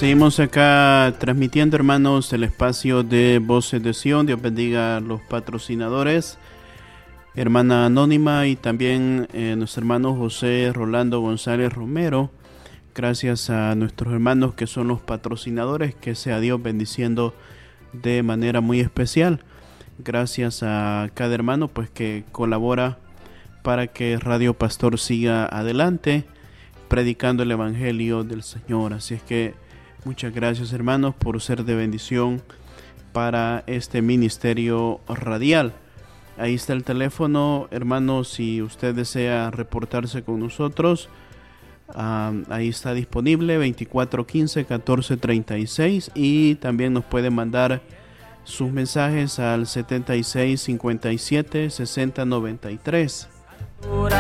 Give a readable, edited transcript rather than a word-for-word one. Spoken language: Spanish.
Seguimos acá transmitiendo, hermanos, el espacio de Voces de Sion. Dios bendiga a los patrocinadores, hermana Anónima, y también nuestro hermano José Rolando González Romero. Gracias a nuestros hermanos que son los patrocinadores, que sea Dios bendiciendo de manera muy especial. Gracias a cada hermano pues que colabora para que Radio Pastor siga adelante predicando el Evangelio del Señor. Así es que muchas gracias, hermanos, por ser de bendición para este ministerio radial. Ahí está el teléfono, hermanos, si usted desea reportarse con nosotros. Ahí está disponible, 2415-1436, y también nos puede mandar sus mensajes al 7657-6093.